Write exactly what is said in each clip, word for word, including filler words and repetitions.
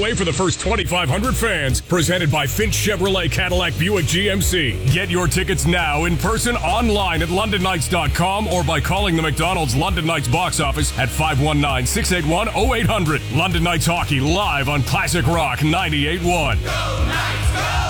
away for the first twenty-five hundred fans. Presented by Finch Chevrolet Cadillac Buick G M C. Get your tickets now in person, online at london knights dot com, or by calling the McDonald's London Knights box office at five one nine, six eight one, oh eight hundred. London Knights Hockey live on Classic Rock ninety-eight point one. Go Knights, go!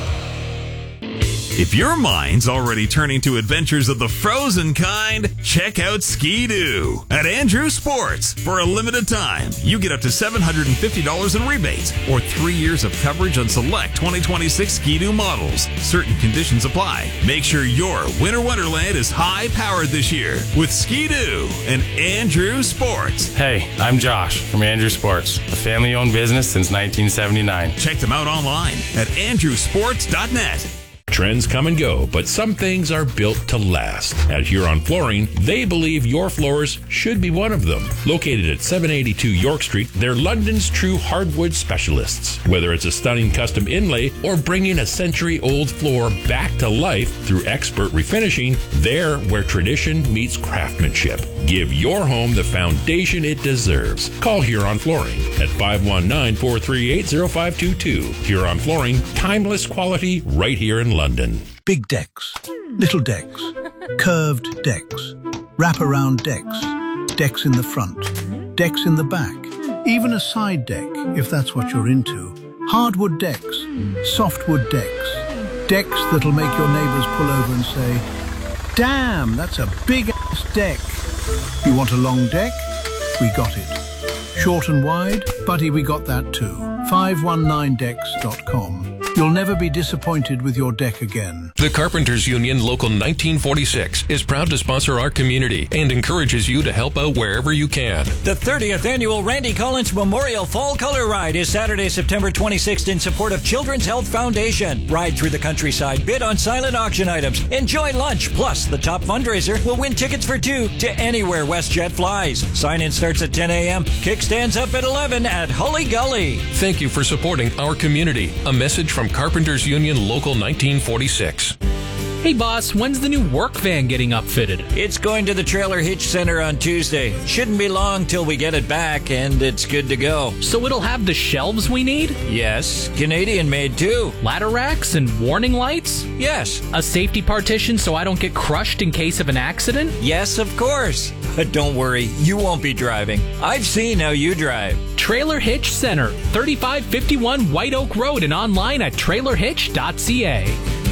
If your mind's already turning to adventures of the frozen kind, check out Ski-Doo at Andrew Sports. For a limited time, you get up to seven hundred fifty dollars in rebates or three years of coverage on select twenty twenty-six Ski-Doo models. Certain conditions apply. Make sure your winter wonderland is high-powered this year with Ski-Doo and Andrew Sports. Hey, I'm Josh from Andrew Sports, a family-owned business since nineteen seventy-nine. Check them out online at andrew sports dot net. Trends come and go, but some things are built to last. At Huron Flooring, they believe your floors should be one of them. Located at seven eighty-two York Street, they're London's true hardwood specialists. Whether it's a stunning custom inlay or bringing a century-old floor back to life through expert refinishing, they're where tradition meets craftsmanship. Give your home the foundation it deserves. Call Huron Flooring at five one nine, four three eight, zero five two two. Huron Flooring, timeless quality right here in London. Big decks, little decks, curved decks, wraparound decks, decks in the front, decks in the back, even a side deck if that's what you're into. Hardwood decks, softwood decks, decks that'll make your neighbors pull over and say, "Damn, that's a big-ass deck." You want a long deck? We got it. Short and wide? Buddy, we got that too. five one nine decks dot com. You'll never be disappointed with your deck again. The Carpenters Union Local nineteen forty-six is proud to sponsor our community and encourages you to help out wherever you can. The thirtieth Annual Randy Collins Memorial Fall Color Ride is Saturday, September twenty-sixth in support of Children's Health Foundation. Ride through the countryside, bid on silent auction items, enjoy lunch, plus the top fundraiser will win tickets for two to anywhere WestJet flies. Sign-in starts at ten a.m. Kickstands up at eleven at Hully Gully. Thank you for supporting our community. A message from Carpenters Union Local nineteen forty-six. Hey boss, when's the new work van getting upfitted? It's going to the Trailer Hitch Center on Tuesday. Shouldn't be long till we get it back and it's good to go. So it'll have the shelves we need? Yes, Canadian made too. Ladder racks and warning lights? Yes. A safety partition so I don't get crushed in case of an accident? Yes, of course. But don't worry, you won't be driving. I've seen how you drive. Trailer Hitch Center, thirty-five fifty-one White Oak Road, and online at trailer hitch dot c a.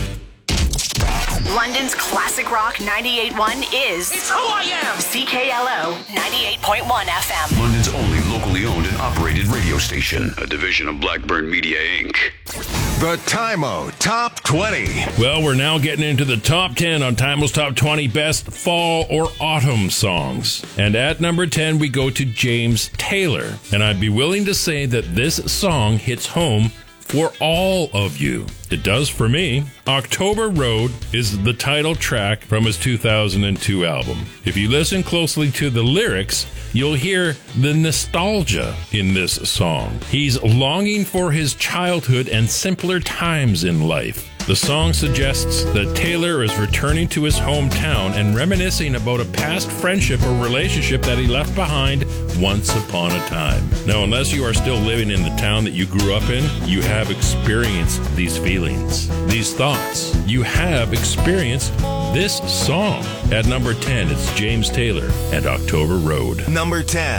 London's Classic Rock ninety-eight point one is... It's who I am! C K L O ninety-eight point one F M. London's only locally owned and operated radio station. A division of Blackburn Media, Incorporated. The Time-O Top twenty. Well, we're now getting into the top ten on Time-O's Top twenty Best Fall or Autumn Songs. And at number ten, we go to James Taylor. And I'd be willing to say that this song hits home for all of you. It does for me. October Road is the title track from his two thousand two album. If you listen closely to the lyrics, you'll hear the nostalgia in this song. He's longing for his childhood and simpler times in life. The song suggests that Taylor is returning to his hometown and reminiscing about a past friendship or relationship that he left behind once upon a time. Now, unless you are still living in the town that you grew up in, you have experienced these feelings, these thoughts. You have experienced this song. At number ten, it's James Taylor and October Road. Number ten.